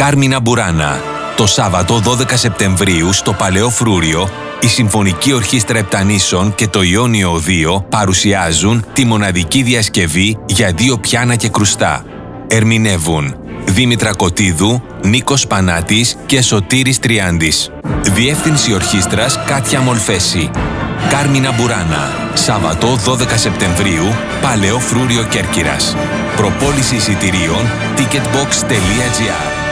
Κάρμινα Μπουράνα. Το Σάββατο 12 Σεπτεμβρίου στο Παλαιό Φρούριο, η Συμφωνική Ορχήστρα Επτανήσων και το Ιόνιο 2 παρουσιάζουν τη μοναδική διασκευή για 2 πιάνα και κρουστά. Ερμηνεύουν Δήμητρα Κωτίδου, Νίκος Πανάτης και Σωτήρης Τριάντης. Διεύθυνση Ορχήστρας Κάτια Μολφέση. Κάρμινα Μπουράνα. Σάββατο 12 Σεπτεμβρίου, Παλαιό Φρούριο Κέρκυρας. Προπόληση εισιτηρίων ticketbox.gr.